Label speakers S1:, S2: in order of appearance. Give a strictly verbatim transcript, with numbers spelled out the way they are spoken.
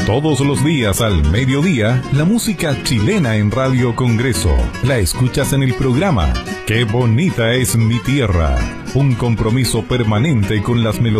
S1: Todos los días al mediodía, la música chilena en Radio Congreso. La escuchas en el programa Qué bonita es mi tierra. Un compromiso permanente con las melodías